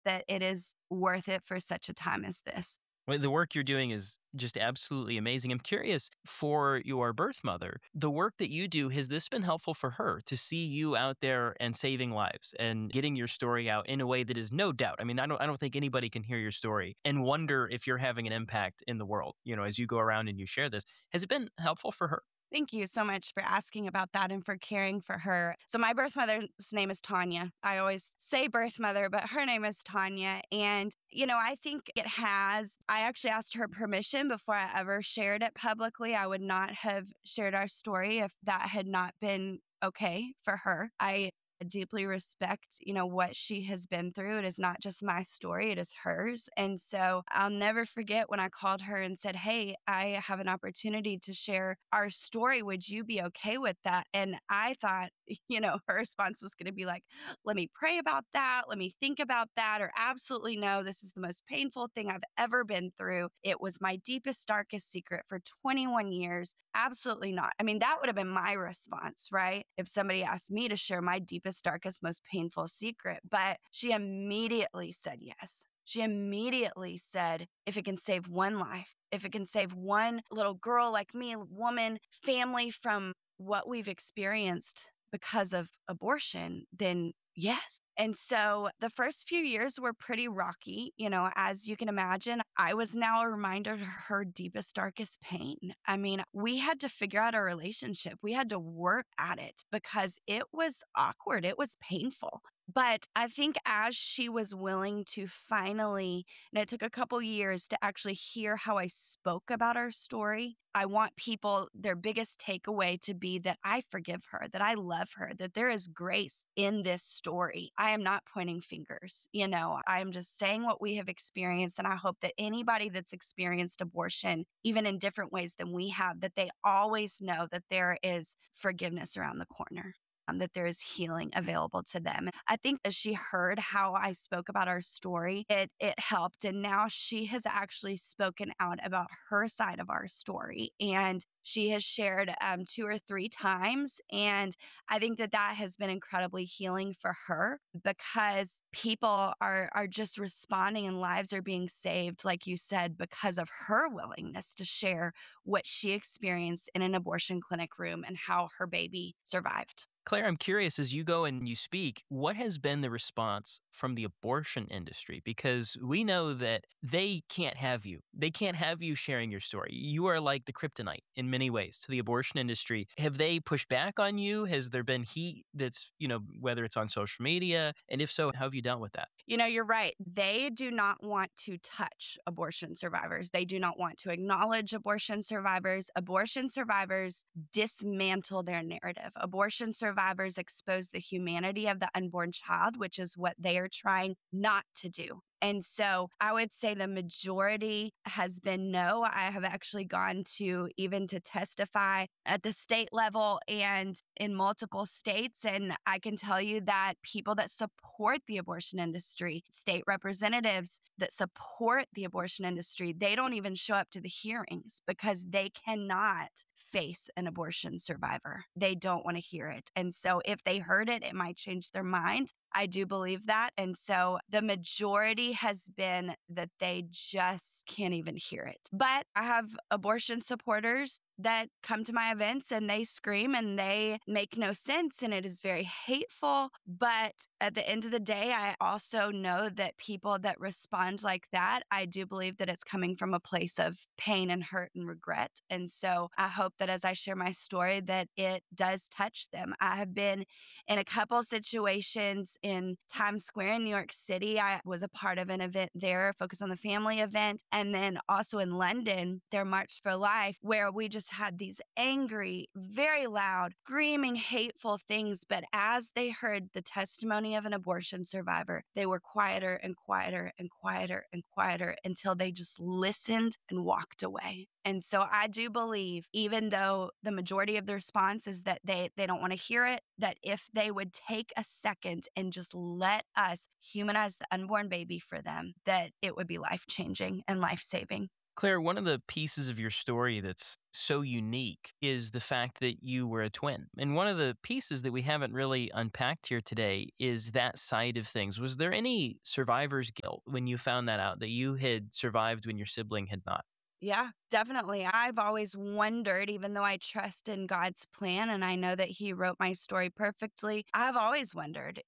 that it is worth it for such a time as this. Well, the work you're doing is just absolutely amazing. I'm curious for your birth mother, the work that you do, has this been helpful for her to see you out there and saving lives and getting your story out in a way that is no doubt? I mean, I don't think anybody can hear your story and wonder if you're having an impact in the world, as you go around and you share this. Has it been helpful for her? Thank you so much for asking about that and for caring for her. So, my birth mother's name is Tanya. I always say birth mother, but her name is Tanya. And, I think I actually asked her permission before I ever shared it publicly. I would not have shared our story if that had not been okay for her. I deeply respect, what she has been through. It is not just my story, it is hers. And so I'll never forget when I called her and said, "Hey, I have an opportunity to share our story. Would you be okay with that?" And I thought, her response was going to be like, "Let me pray about that. Let me think about that." Or, "Absolutely no, this is the most painful thing I've ever been through. It was my deepest, darkest secret for 21 years. Absolutely not." I mean, that would have been my response, right? If somebody asked me to share my deepest, darkest, most painful secret. But she immediately said yes. She immediately said, if it can save one life, if it can save one little girl like me, woman, family from what we've experienced because of abortion, then yes. And so the first few years were pretty rocky. As you can imagine, I was now a reminder to her deepest, darkest pain. I mean, we had to figure out our relationship. We had to work at it because it was awkward. It was painful. But I think as she was willing to finally, and it took a couple years to actually hear how I spoke about our story. I want people, their biggest takeaway to be that I forgive her, that I love her, that there is grace in this story. I am not pointing fingers. I am just saying what we have experienced. And I hope that anybody that's experienced abortion, even in different ways than we have, that they always know that there is forgiveness around the corner. That there is healing available to them. I think as she heard how I spoke about our story, it helped. And now she has actually spoken out about her side of our story. And she has shared 2 or 3 times. And I think that has been incredibly healing for her because people are just responding and lives are being saved, like you said, because of her willingness to share what she experienced in an abortion clinic room and how her baby survived. Claire, I'm curious, as you go and you speak, what has been the response from the abortion industry? Because we know that they can't have you. They can't have you sharing your story. You are like the kryptonite in many ways to the abortion industry. Have they pushed back on you? Has there been heat that's, whether it's on social media? And if so, how have you dealt with that? You're right. They do not want to touch abortion survivors. They do not want to acknowledge abortion survivors. Abortion survivors dismantle their narrative. Abortion survivors expose the humanity of the unborn child, which is what they are trying not to do. And so I would say the majority has been no. I have actually gone to even to testify at the state level and in multiple states. And I can tell you that people that support the abortion industry, state representatives that support the abortion industry, they don't even show up to the hearings because they cannot face an abortion survivor. They don't want to hear it. And so if they heard it, it might change their mind. I do believe that. And so the majority has been that they just can't even hear it. But I have abortion supporters that come to my events and they scream and they make no sense and it is very hateful. But at the end of the day, I also know that people that respond like that, I do believe that it's coming from a place of pain and hurt and regret. And so I hope that as I share my story, that it does touch them. I have been in a couple situations in Times Square in New York City. I was a part of an event there, Focus on the Family event. And then also in London, their March for Life, where we just had these angry, very loud, screaming, hateful things. But as they heard the testimony of an abortion survivor, they were quieter and quieter and quieter and quieter until they just listened and walked away. And so I do believe, even though the majority of the response is that they don't want to hear it, that if they would take a second and just let us humanize the unborn baby for them, that it would be life-changing and life-saving. Claire, one of the pieces of your story that's so unique is the fact that you were a twin. And one of the pieces that we haven't really unpacked here today is that side of things. Was there any survivor's guilt when you found that out, that you had survived when your sibling had not? Yeah, definitely. I've always wondered, even though I trust in God's plan and I know that He wrote my story perfectly, I've always wondered,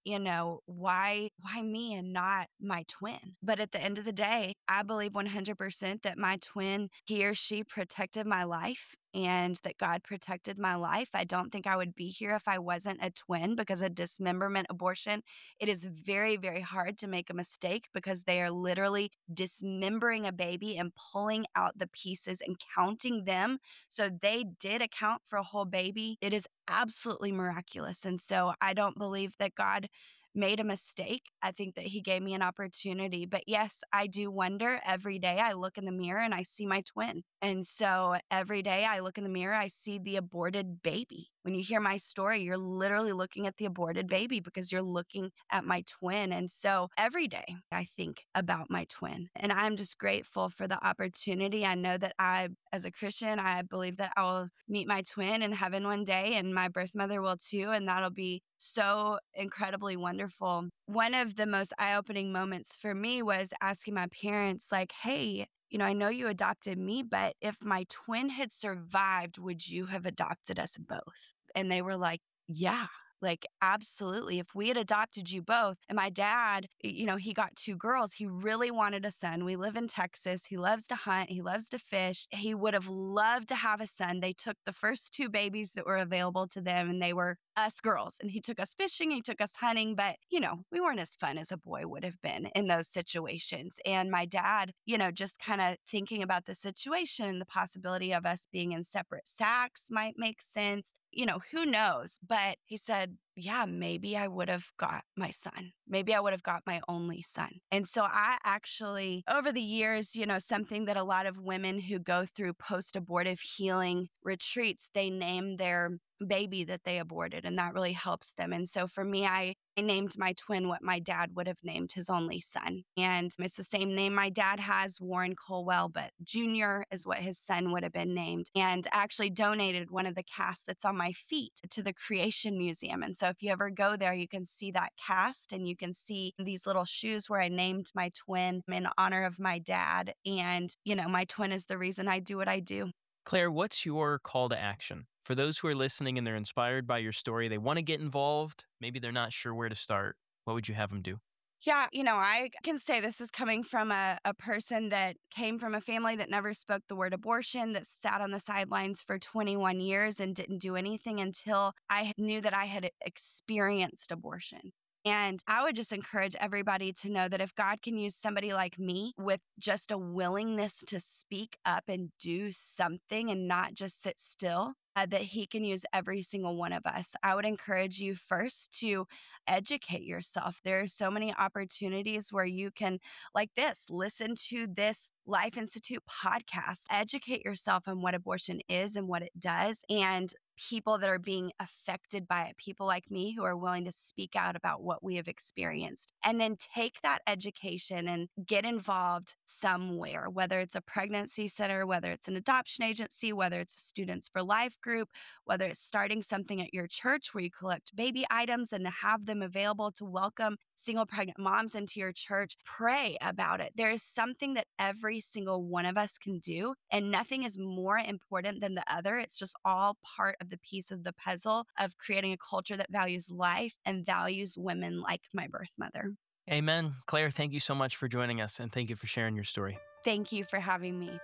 why me and not my twin? But at the end of the day, I believe 100% that my twin, he or she protected my life and that God protected my life. I don't think I would be here if I wasn't a twin, because a dismemberment abortion, it is very, very hard to make a mistake because they are literally dismembering a baby and pulling out the pieces and counting them. So they did account for a whole baby. It is absolutely miraculous. And so I don't believe that God made a mistake. I think that He gave me an opportunity. But yes, I do wonder every day. I look in the mirror and I see my twin. And so every day I look in the mirror, I see the aborted baby. When you hear my story, you're literally looking at the aborted baby because you're looking at my twin. And so every day I think about my twin, and I'm just grateful for the opportunity. I know that as a Christian, I believe that I will meet my twin in heaven one day, and my birth mother will too. And that'll be so incredibly wonderful. One of the most eye-opening moments for me was asking my parents, like, hey, I know you adopted me, but if my twin had survived, would you have adopted us both? And they were like, yeah. Like, absolutely. If we had adopted you both, and my dad, he got two girls. He really wanted a son. We live in Texas. He loves to hunt. He loves to fish. He would have loved to have a son. They took the first two babies that were available to them, and they were us girls. And he took us fishing, he took us hunting, but, we weren't as fun as a boy would have been in those situations. And my dad, just kind of thinking about the situation and the possibility of us being in separate sacks might make sense. Who knows? But he said, yeah, maybe I would have got my son. Maybe I would have got my only son. And so I actually, over the years, something that a lot of women who go through post-abortive healing retreats, they name their baby that they aborted, and that really helps them. And so for me, I named my twin what my dad would have named his only son. And it's the same name my dad has, Warren Colwell, but Junior is what his son would have been named. And I actually donated one of the casts that's on my feet to the Creation Museum. And so if you ever go there, you can see that cast and you can see these little shoes where I named my twin in honor of my dad. And, my twin is the reason I do what I do. Claire, what's your call to action? For those who are listening and they're inspired by your story, they want to get involved, maybe they're not sure where to start. What would you have them do? Yeah, I can say this is coming from a person that came from a family that never spoke the word abortion, that sat on the sidelines for 21 years and didn't do anything until I knew that I had experienced abortion. And I would just encourage everybody to know that if God can use somebody like me with just a willingness to speak up and do something and not just sit still, that He can use every single one of us. I would encourage you first to educate yourself. There are so many opportunities where you can, like this, listen to this Life Institute podcast, educate yourself on what abortion is and what it does, and people that are being affected by it, people like me who are willing to speak out about what we have experienced. And then take that education and get involved somewhere, whether it's a pregnancy center, whether it's an adoption agency, whether it's a Students for Life group, whether it's starting something at your church where you collect baby items and have them available to welcome single pregnant moms into your church. Pray about it. There is something that every single one of us can do, and nothing is more important than the other. It's just all part of the piece of the puzzle of creating a culture that values life and values women like my birth mother. Amen. Claire, thank you so much for joining us and thank you for sharing your story. Thank you for having me.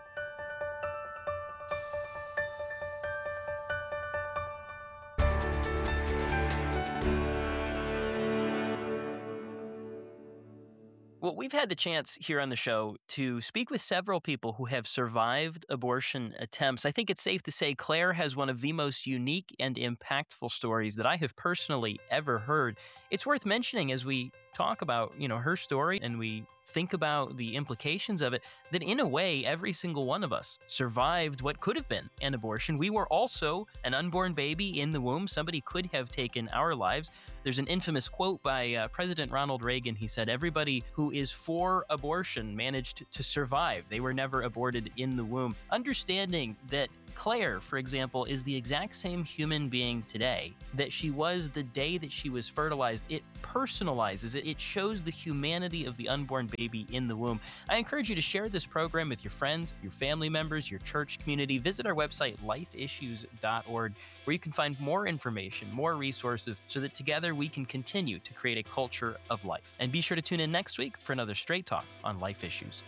Well, we've had the chance here on the show to speak with several people who have survived abortion attempts. I think it's safe to say Claire has one of the most unique and impactful stories that I have personally ever heard. It's worth mentioning as we talk about, her story and we think about the implications of it, that in a way, every single one of us survived what could have been an abortion. We were also an unborn baby in the womb. Somebody could have taken our lives. There's an infamous quote by President Ronald Reagan. He said, "Everybody who is for abortion managed to survive. They were never aborted in the womb." Understanding that Claire, for example, is the exact same human being today that she was the day that she was fertilized. It personalizes it. It shows the humanity of the unborn baby in the womb. I encourage you to share this program with your friends, your family members, your church community. Visit our website, lifeissues.org, where you can find more information, more resources, so that together we can continue to create a culture of life. And be sure to tune in next week for another Straight Talk on Life Issues.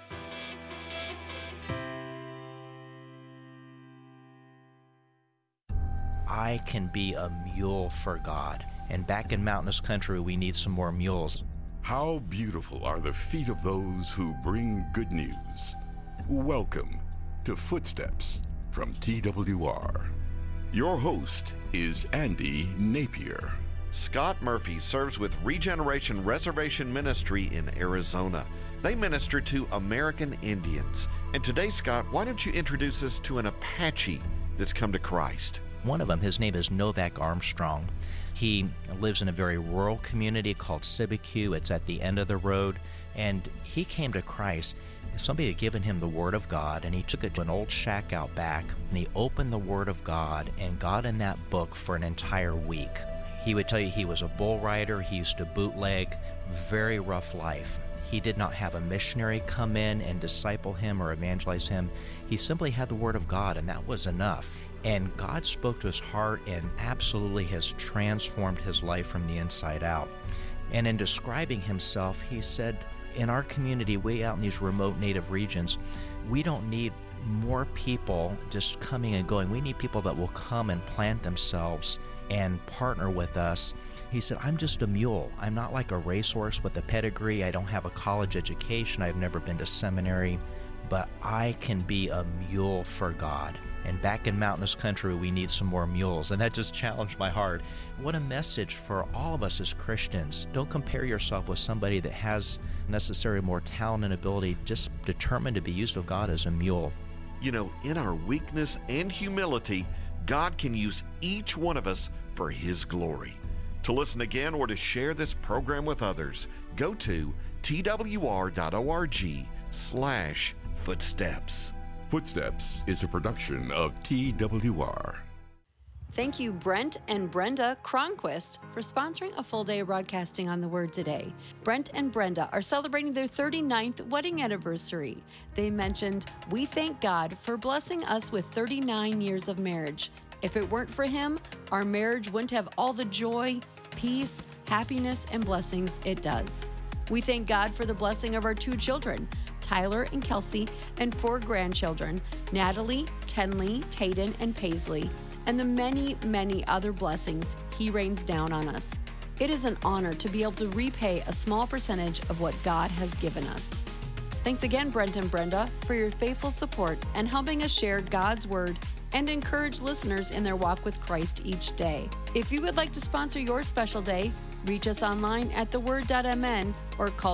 I can be a mule for God. And back in mountainous country, we need some more mules. How beautiful are the feet of those who bring good news. Welcome to Footsteps from TWR. Your host is Andy Napier. Scott Murphy serves with Regeneration Reservation Ministry in Arizona. They minister to American Indians. And today, Scott, why don't you introduce us to an Apache that's come to Christ? One of them, his name is Novak Armstrong. He lives in a very rural community called Sibique. It's at the end of the road. And he came to Christ. Somebody had given him the Word of God, and he took it to an old shack out back, and he opened the Word of God and got in that book for an entire week. He would tell you he was a bull rider. He used to bootleg. Very rough life. He did not have a missionary come in and disciple him or evangelize him. He simply had the Word of God, and that was enough. And God spoke to his heart and absolutely has transformed his life from the inside out. And in describing himself, he said, in our community, way out in these remote native regions, we don't need more people just coming and going. We need people that will come and plant themselves and partner with us. He said, I'm just a mule. I'm not like a racehorse with a pedigree. I don't have a college education. I've never been to seminary, but I can be a mule for God. And back in mountainous country, we need some more mules. And that just challenged my heart. What a message for all of us as Christians. Don't compare yourself with somebody that has necessarily more talent and ability, just determined to be used of God as a mule. You know, in our weakness and humility, God can use each one of us for His glory. To listen again or to share this program with others, go to twr.org/footsteps. Footsteps is a production of TWR. Thank you, Brent and Brenda Cronquist, for sponsoring a full day of broadcasting on The Word today. Brent and Brenda are celebrating their 39th wedding anniversary. They mentioned, "We thank God for blessing us with 39 years of marriage. If it weren't for Him, our marriage wouldn't have all the joy, peace, happiness, and blessings it does. We thank God for the blessing of our 2 children, Tyler and Kelsey, and 4 grandchildren, Natalie, Tenley, Tayden, and Paisley, and the many, many other blessings He rains down on us. It is an honor to be able to repay a small percentage of what God has given us." Thanks again, Brent and Brenda, for your faithful support and helping us share God's Word and encourage listeners in their walk with Christ each day. If you would like to sponsor your special day, reach us online at theword.mn or call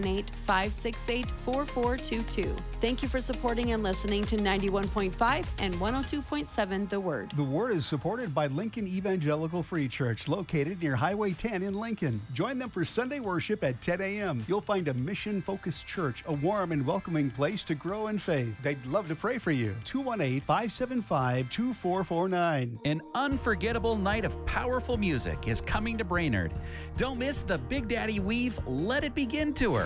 218-568-4422. Thank you for supporting and listening to 91.5 and 102.7 The Word. The Word is supported by Lincoln Evangelical Free Church, located near Highway 10 in Lincoln. Join them for Sunday worship at 10 a.m. You'll find a mission-focused church, a warm and welcoming place to grow in faith. They'd love to pray for you. 218-575-2449. An unforgettable night of powerful music is coming to Brainerd. Don't miss the Big Daddy Weave Let It Begin tour.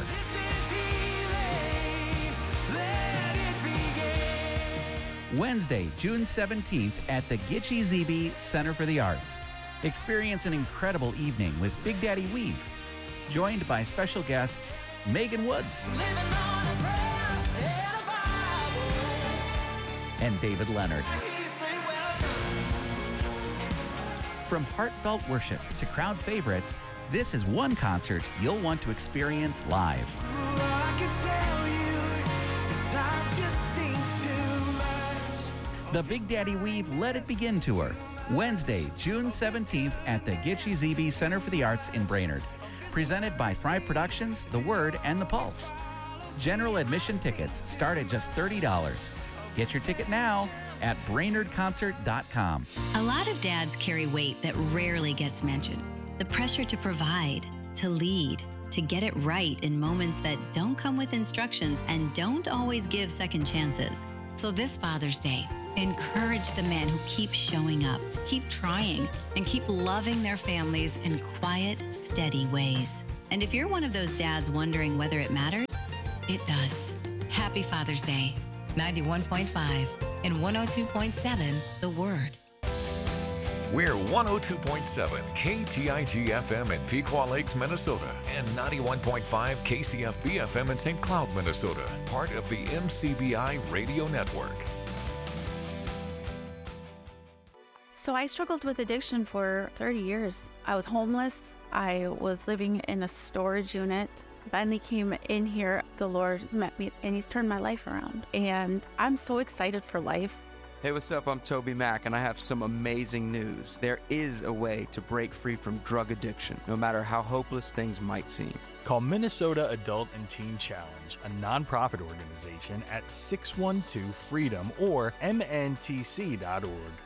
Wednesday, June 17th at the Gitche Zebe Center for the Arts. Experience an incredible evening with Big Daddy Weave, joined by special guests Megan Woods and David Leonard. From heartfelt worship to crowd favorites, this is one concert you'll want to experience live. The Big Daddy Weave Let It Begin tour, Wednesday, June 17th at the Gitche Zebe Center for the Arts in Brainerd. Presented by Fry Productions, The Word, and The Pulse. General admission tickets start at just $30. Get your ticket now at BrainerdConcert.com. A lot of dads carry weight that rarely gets mentioned. The pressure to provide, to lead, to get it right in moments that don't come with instructions and don't always give second chances. So this Father's Day, encourage the men who keep showing up, keep trying, and keep loving their families in quiet, steady ways. And if you're one of those dads wondering whether it matters, it does. Happy Father's Day. 91.5 and 102.7 The Word. We're 102.7 KTIG FM in Pequot Lakes, Minnesota, and 91.5 KCFB FM in St. Cloud, Minnesota, part of the MCBI radio network. So I struggled with addiction for 30 years. I was homeless. I was living in a storage unit. Finally came in here, the Lord met me, and He's turned my life around. And I'm so excited for life. Hey, what's up? I'm Toby Mack, and I have some amazing news. There is a way to break free from drug addiction, no matter how hopeless things might seem. Call Minnesota Adult and Teen Challenge, a nonprofit organization, at 612-FREEDOM or mntc.org.